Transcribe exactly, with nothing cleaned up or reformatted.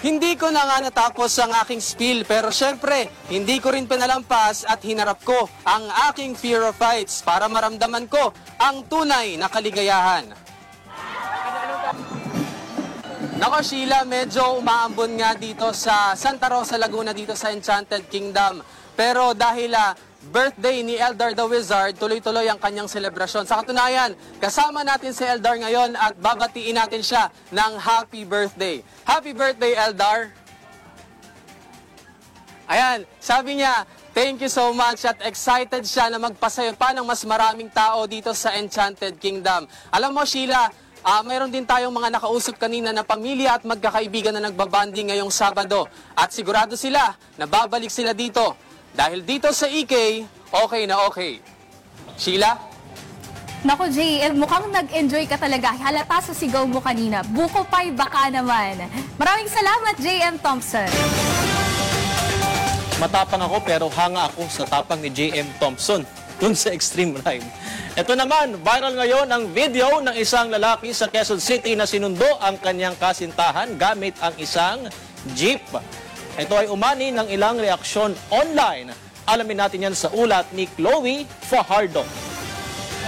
Hindi ko na nga natapos ang aking spiel pero syempre, hindi ko rin pinalampas at hinarap ko ang aking fear of heights para maramdaman ko ang tunay na kaligayahan. Nako Sheila, medyo umaambon nga dito sa Santa Rosa, Laguna dito sa Enchanted Kingdom. Pero dahil uh, birthday ni Eldar the Wizard, tuloy-tuloy ang kanyang selebrasyon. Sa katunayan, kasama natin si Eldar ngayon at babatiin natin siya ng happy birthday. Happy birthday, Eldar! Ayan, sabi niya, thank you so much at excited siya na magpasaya pa ng mas maraming tao dito sa Enchanted Kingdom. Alam mo, Sheila, uh, mayroon din tayong mga nakausap kanina na pamilya at magkakaibigan na nagbabanding ngayong Sabado. At sigurado sila na babalik sila dito. Dahil dito sa E K, okay na okay. Sheila? Naku, Jay, eh, mukhang nag-enjoy ka talaga. Halata sa sigaw mo kanina. Buko pa'y baka naman. Maraming salamat, J M Thompson. Matapang ako pero hanga ako sa tapang ni J M Thompson dun sa Extreme Ride. Ito naman, viral ngayon ang video ng isang lalaki sa Quezon City na sinundo ang kanyang kasintahan gamit ang isang jeep. Ito ay umani ng ilang reaksyon online. Alamin natin yan sa ulat ni Chloe Fajardo.